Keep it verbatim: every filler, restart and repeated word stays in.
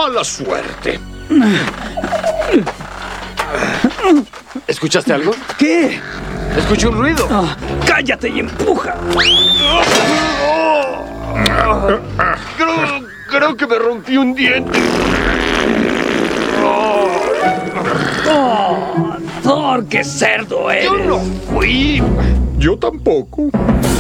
Mala suerte. ¿Escuchaste algo? ¿Qué? Escuché un ruido. Oh, ¡cállate y empuja! Creo, creo que me rompí un diente. ¡Oh, Thor, qué cerdo eres! Yo no fui. Yo tampoco.